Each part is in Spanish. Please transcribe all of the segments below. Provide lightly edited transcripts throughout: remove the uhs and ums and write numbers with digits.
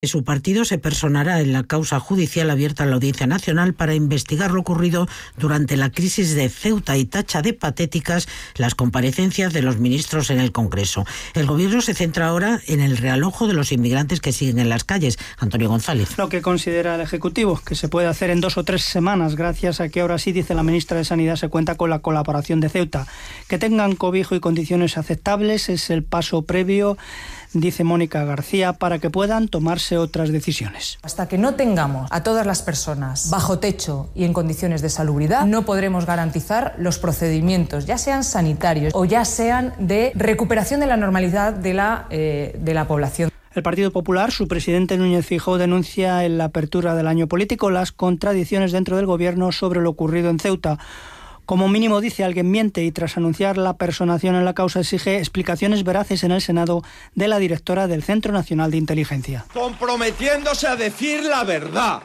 Su partido se personará en la causa judicial abierta en la Audiencia Nacional para investigar lo ocurrido durante la crisis de Ceuta y tacha de patéticas las comparecencias de los ministros en el Congreso. El Gobierno se centra ahora en el realojo de los inmigrantes que siguen en las calles. Antonio González. Lo que considera el Ejecutivo, que se puede hacer en 2 o 3 semanas, gracias a que ahora sí, dice la ministra de Sanidad, se cuenta con la colaboración de Ceuta. Que tengan cobijo y condiciones aceptables es el paso previo, dice Mónica García, para que puedan tomarse otras decisiones. Hasta que no tengamos a todas las personas bajo techo y en condiciones de salubridad, no podremos garantizar los procedimientos, ya sean sanitarios o ya sean de recuperación de la normalidad de la población. El Partido Popular, su presidente Núñez Feijóo, denuncia en la apertura del año político las contradicciones dentro del Gobierno sobre lo ocurrido en Ceuta. Como mínimo, dice, alguien miente y tras anunciar la personación en la causa exige explicaciones veraces en el Senado de la directora del Centro Nacional de Inteligencia. Comprometiéndose a decir la verdad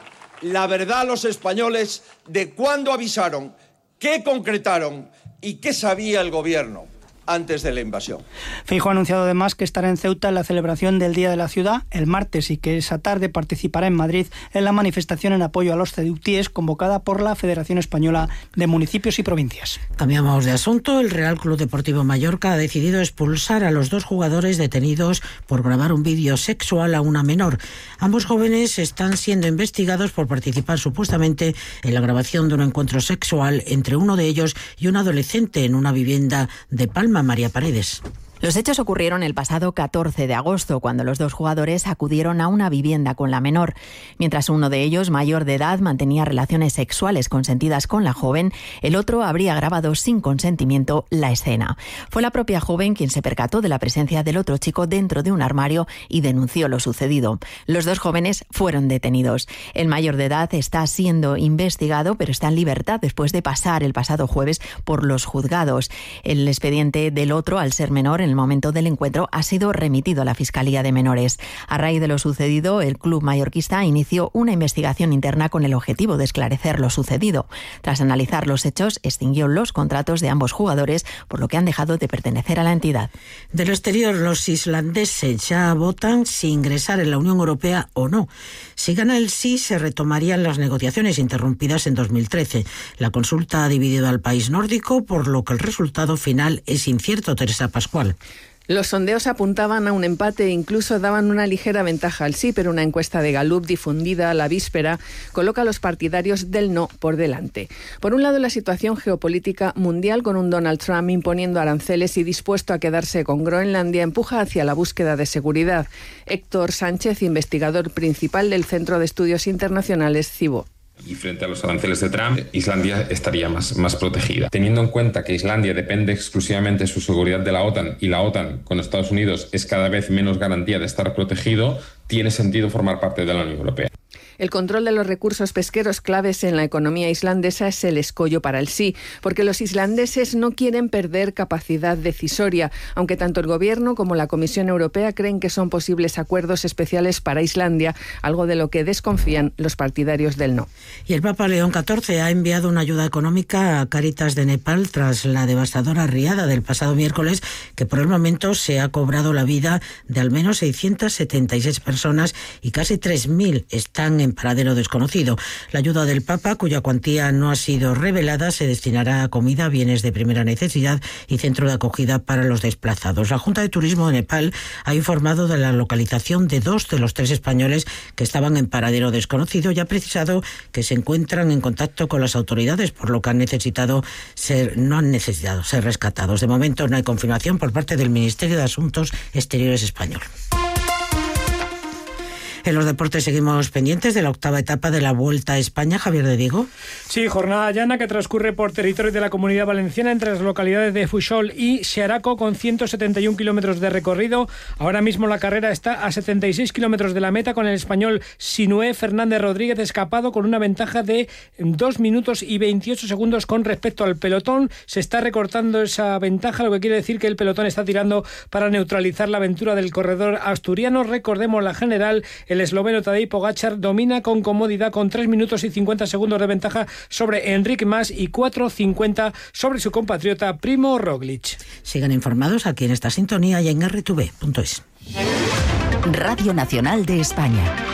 a los españoles de cuándo avisaron, qué concretaron y qué sabía el Gobierno antes de la invasión. Feijóo ha anunciado además que estará en Ceuta en la celebración del Día de la Ciudad el martes y que esa tarde participará en Madrid en la manifestación en apoyo a los ceutíes convocada por la Federación Española de Municipios y Provincias. Cambiamos de asunto. El Real Club Deportivo Mallorca ha decidido expulsar a los 2 jugadores detenidos por grabar un vídeo sexual a una menor. Ambos jóvenes están siendo investigados por participar supuestamente en la grabación de un encuentro sexual entre uno de ellos y un adolescente en una vivienda de Palma. María Paredes. Los hechos ocurrieron el pasado 14 de agosto, cuando los 2 jugadores acudieron a una vivienda con la menor. Mientras uno de ellos, mayor de edad, mantenía relaciones sexuales consentidas con la joven, el otro habría grabado sin consentimiento la escena. Fue la propia joven quien se percató de la presencia del otro chico dentro de un armario y denunció lo sucedido. Los 2 jóvenes fueron detenidos. El mayor de edad está siendo investigado, pero está en libertad después de pasar el pasado jueves por los juzgados. El expediente del otro, al ser menor, en el momento del encuentro, ha sido remitido a la Fiscalía de Menores. A raíz de lo sucedido, el club mallorquista inició una investigación interna con el objetivo de esclarecer lo sucedido. Tras analizar los hechos, extinguió los contratos de ambos jugadores, por lo que han dejado de pertenecer a la entidad. Del exterior, los islandeses ya votan si ingresar en la Unión Europea o no. Si gana el sí, se retomarían las negociaciones interrumpidas en 2013. La consulta ha dividido al país nórdico, por lo que el resultado final es incierto. Teresa Pascual. Los sondeos apuntaban a un empate e incluso daban una ligera ventaja al sí, pero una encuesta de Gallup difundida a la víspera coloca a los partidarios del no por delante. Por un lado, la situación geopolítica mundial, con un Donald Trump imponiendo aranceles y dispuesto a quedarse con Groenlandia, empuja hacia la búsqueda de seguridad. Héctor Sánchez, investigador principal del Centro de Estudios Internacionales CIBO. Y frente a los aranceles de Trump, Islandia estaría más protegida. Teniendo en cuenta que Islandia depende exclusivamente de su seguridad de la OTAN y la OTAN con Estados Unidos es cada vez menos garantía de estar protegido, tiene sentido formar parte de la Unión Europea. El control de los recursos pesqueros claves en la economía islandesa es el escollo para el sí, porque los islandeses no quieren perder capacidad decisoria, aunque tanto el Gobierno como la Comisión Europea creen que son posibles acuerdos especiales para Islandia, algo de lo que desconfían los partidarios del no. Y el Papa León XIV ha enviado una ayuda económica a Cáritas de Nepal tras la devastadora riada del pasado miércoles, que por el momento se ha cobrado la vida de al menos 676 personas y casi 3.000 están en paradero desconocido. La ayuda del Papa, cuya cuantía no ha sido revelada, se destinará a comida, bienes de primera necesidad y centro de acogida para los desplazados. La Junta de Turismo de Nepal ha informado de la localización de 2 de los 3 españoles que estaban en paradero desconocido y ha precisado que se encuentran en contacto con las autoridades, por lo que no han necesitado ser rescatados. De momento no hay confirmación por parte del Ministerio de Asuntos Exteriores español. En los deportes seguimos pendientes de la 8ª etapa de la Vuelta a España. Javier de Diego. Sí, jornada llana que transcurre por territorio de la Comunidad Valenciana entre las localidades de Fuixol y Xeraco, con 171 kilómetros de recorrido. Ahora mismo la carrera está a 76 kilómetros de la meta, con el español Sinué Fernández Rodríguez escapado con una ventaja de 2 minutos y 28 segundos con respecto al pelotón. Se está recortando esa ventaja, lo que quiere decir que el pelotón está tirando para neutralizar la aventura del corredor asturiano. Recordemos la general. El esloveno Tadej Pogačar domina con comodidad con 3 minutos y 50 segundos de ventaja sobre Enric Mas y 4:50 sobre su compatriota Primo Roglic. Sigan informados aquí en esta sintonía y en rtv.es. Radio Nacional de España.